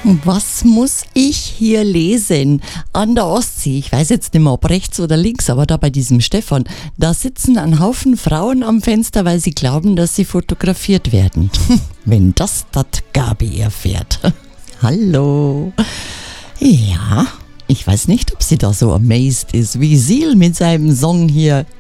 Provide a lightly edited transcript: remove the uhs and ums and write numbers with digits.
Was muss ich hier lesen? An der Ostsee, ich weiß jetzt nicht mehr, ob rechts oder links, aber da bei diesem Stefan, da sitzen ein Haufen Frauen am Fenster, weil sie glauben, dass sie fotografiert werden. Wenn das Gabi erfährt. Hallo. Ja, ich weiß nicht, ob sie da so amazed ist wie Seal mit seinem Song hier.